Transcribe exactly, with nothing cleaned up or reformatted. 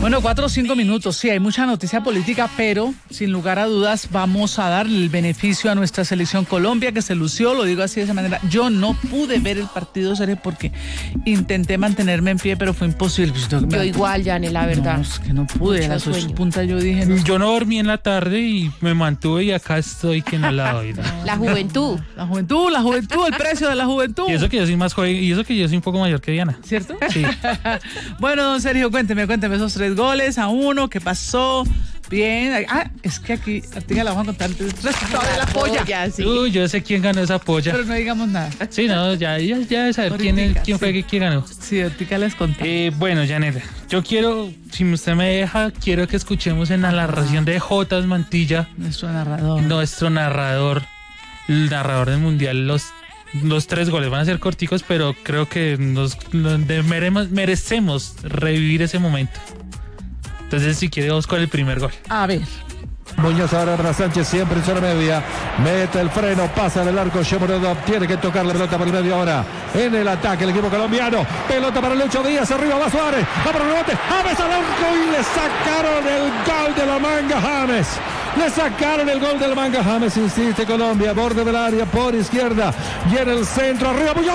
Bueno, cuatro o cinco minutos, sí, hay mucha noticia política, pero sin lugar a dudas vamos a darle el beneficio a nuestra selección Colombia, que se lució, lo digo así de esa manera. Yo no pude ver el partido, Sergio, porque intenté mantenerme en pie, pero fue imposible. Pues, yo me... igual, Yane, la verdad. No, es que no pude, a las ocho puntas yo dije... No. Yo no dormí en la tarde y me mantuve y acá estoy que no la doy. ¿no? La juventud. La juventud, la juventud, el precio de la juventud. Y eso que yo soy más joven, y eso que yo soy un poco mayor que Diana. ¿Cierto? Sí. Bueno, don Sergio, cuénteme, cuénteme esos tres goles a uno, ¿qué pasó? Bien. Ah, es que aquí, Artiga, la vamos a contar. Resultado de la polla. Ya, sí. Uy, yo sé quién ganó esa polla. Pero no digamos nada. Sí, no, ya, ya, ya de saber quién, es, quién fue sí. quién ganó. Sí, Artiga les contó. Eh, bueno, Yanela, yo quiero, si usted me deja, quiero que escuchemos en la narración de Jotas Mantilla. Nuestro narrador. Nuestro narrador, el narrador del Mundial, los... Los tres goles van a ser corticos, pero creo que nos, nos meremos, merecemos revivir ese momento. Entonces, si quiere, vamos con el primer gol. A ver. Muñoz ahora para Sánchez, siempre en zona media. Mete el freno, pasa del arco. Shemurodov tiene que tocar la pelota por el medio ahora. En el ataque, el equipo colombiano. Pelota para Lucho Díaz, arriba va Suárez. Va por el rebote. James al arco y le sacaron el gol de la manga James. Le sacaron el gol del manga James, insiste Colombia, borde del área por izquierda y en el centro, arriba Muñoz.